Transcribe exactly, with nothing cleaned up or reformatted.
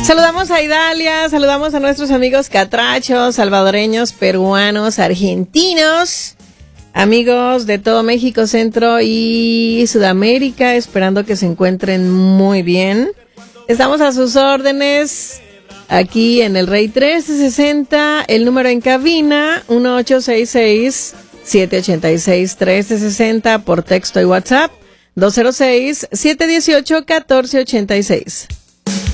Saludamos a Idalia, saludamos a nuestros amigos catrachos, salvadoreños, peruanos, argentinos, amigos de todo México, Centro y Sudamérica, esperando que se encuentren muy bien. Estamos a sus órdenes aquí en el Rey trece sesenta, el número en cabina uno ocho seis seis, siete ocho seis, uno tres seis cero por texto y WhatsApp dos cero seis, siete uno ocho, uno cuatro ocho seis.